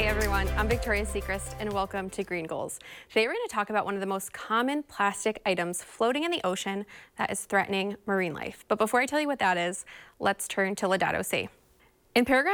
Hey everyone, I'm Victoria Sechrist and welcome to Green Goals. Today we're going to talk about one of the most common plastic items floating in the ocean that is threatening marine life. But before I tell you what that is, let's turn to Laudato Si. In paragraph